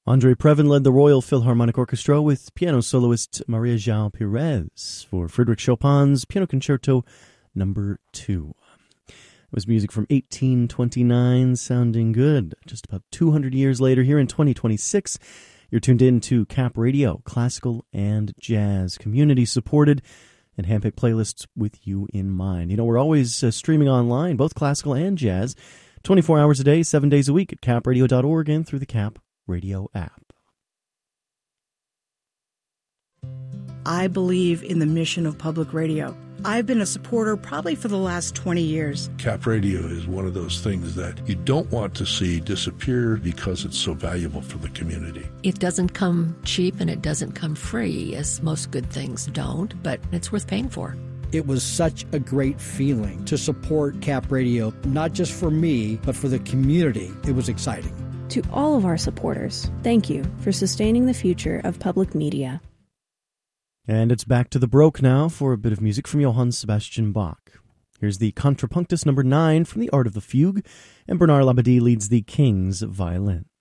André Previn led the Royal Philharmonic Orchestra with piano soloist Maria João Pires for Frédéric Chopin's Piano Concerto No. 2. It was music from 1829, sounding good. Just about 200 years later, here in 2026, you're tuned in to Cap Radio, classical and jazz, community-supported, and handpicked playlists with you in mind. You know, we're always streaming online, both classical and jazz, 24 hours a day, 7 days a week at capradio.org and through the Cap Radio app. I believe in the mission of public radio. I've been a supporter probably for the last 20 years. Cap Radio is one of those things that you don't want to see disappear because it's so valuable for the community. It doesn't come cheap and it doesn't come free, as most good things don't, but it's worth paying for. It was such a great feeling to support Cap Radio, not just for me, but for the community. It was exciting. To all of our supporters, thank you for sustaining the future of public media. And it's back to the Baroque now for a bit of music from Johann Sebastian Bach. Here's the Contrapunctus No. 9 from The Art of the Fugue, and Bernard Labadie leads the King's violin.